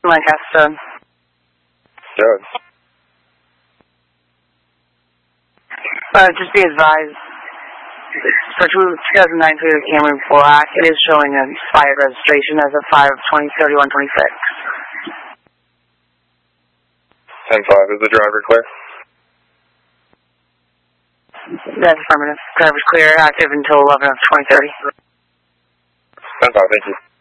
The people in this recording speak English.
Lancaster. Good. Just be advised, for 2009 Toyota Camry Black, it is showing an expired registration as of 5/20/31/26. 10-5, is the driver clear? That's affirmative. Driver's clear, active until 11/20/30. 10-5, thank you.